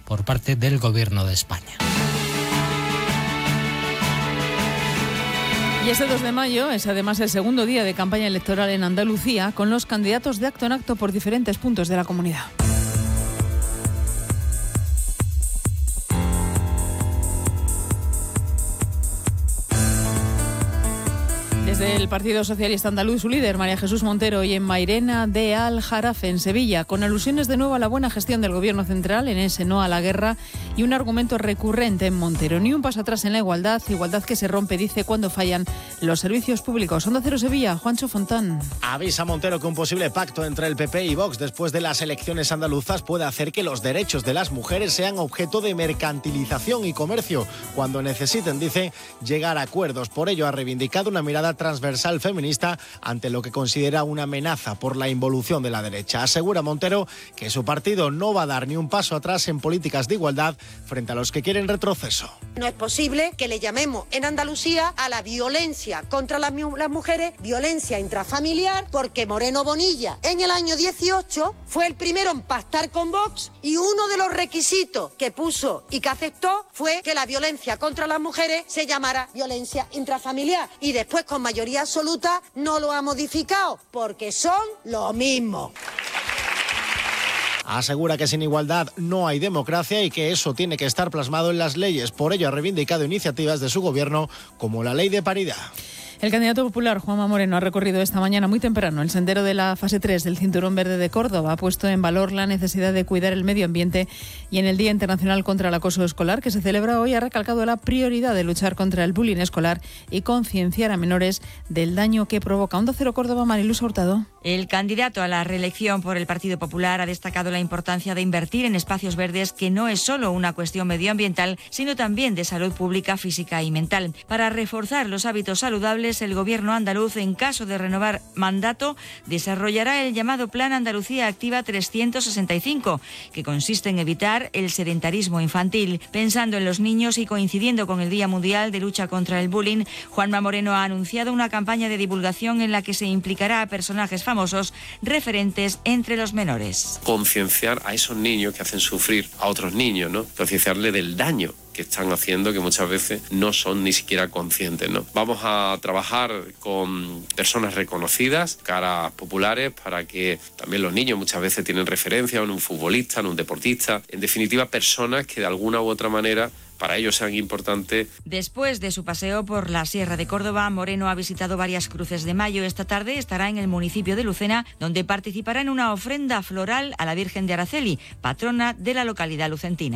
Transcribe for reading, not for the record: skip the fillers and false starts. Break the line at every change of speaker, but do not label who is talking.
por parte del Gobierno de España.
Y este 2 de mayo es además el segundo día de campaña electoral en Andalucía, con los candidatos de acto en acto por diferentes puntos de la comunidad. Desde el Partido Socialista Andaluz, su líder, María Jesús Montero, y en Mairena de Aljarafe, en Sevilla, con alusiones de nuevo a la buena gestión del Gobierno central, en ese no a la guerra, y un argumento recurrente en Montero: ni un paso atrás en la igualdad que se rompe, dice, cuando fallan los servicios públicos. Onda Cero Sevilla, Juancho Fontán.
Avisa Montero que un posible pacto entre el PP y Vox después de las elecciones andaluzas puede hacer que los derechos de las mujeres sean objeto de mercantilización y comercio, cuando necesiten, dice, llegar a acuerdos. Por ello ha reivindicado una mirada transversal feminista ante lo que considera una amenaza por la involución de la derecha. Asegura Montero que su partido no va a dar ni un paso atrás en políticas de igualdad frente a los que quieren retroceso.
No es posible que le llamemos en Andalucía a la violencia contra las mujeres violencia intrafamiliar, porque Moreno Bonilla en el año 18 fue el primero en pactar con Vox, y uno de los requisitos que puso y que aceptó fue que la violencia contra las mujeres se llamara violencia intrafamiliar, y después con mayoría absoluta no lo ha modificado, porque son lo mismo.
Asegura que sin igualdad no hay democracia y que eso tiene que estar plasmado en las leyes. Por ello ha reivindicado iniciativas de su gobierno como la ley de paridad.
El candidato popular, Juanma Moreno, ha recorrido esta mañana muy temprano el sendero de la fase 3 del Cinturón Verde de Córdoba. Ha puesto en valor la necesidad de cuidar el medio ambiente, y en el Día Internacional contra el Acoso Escolar, que se celebra hoy, ha recalcado la prioridad de luchar contra el bullying escolar y concienciar a menores del daño que provoca. Onda Cero Córdoba, Mariluz Hurtado.
El candidato a la reelección por el Partido Popular ha destacado la importancia de invertir en espacios verdes, que no es solo una cuestión medioambiental, sino también de salud pública, física y mental. Para reforzar los hábitos saludables, el Gobierno andaluz, en caso de renovar mandato, desarrollará el llamado Plan Andalucía Activa 365, que consiste en evitar el sedentarismo infantil. Pensando en los niños y coincidiendo con el Día Mundial de Lucha contra el Bullying, Juanma Moreno ha anunciado una campaña de divulgación en la que se implicará a personajes famosos referentes entre los menores.
Concienciar a esos niños que hacen sufrir a otros niños, ¿no? Concienciarle del daño que están haciendo, que muchas veces no son ni siquiera conscientes, ¿no? Vamos a trabajar con personas reconocidas, caras populares, para que también los niños muchas veces tienen referencia en un futbolista, en un deportista, en definitiva personas que de alguna u otra manera para ellos sean importantes.
Después de su paseo por la Sierra de Córdoba, Moreno ha visitado varias cruces de mayo. Esta tarde estará en el municipio de Lucena, donde participará en una ofrenda floral a la Virgen de Araceli, patrona de la localidad lucentina.